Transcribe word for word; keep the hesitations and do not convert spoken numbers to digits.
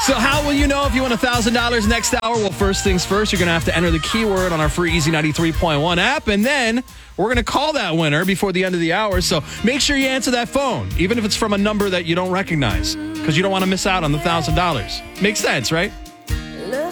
So how will you know if you win one thousand dollars next hour? Well, first things first, you're going to have to enter the keyword on our free Easy ninety-three point one app, and then we're going to call that winner before the end of the hour. So make sure you answer that phone, even if it's from a number that you don't recognize, because you don't want to miss out on the one thousand dollars. Makes sense, right?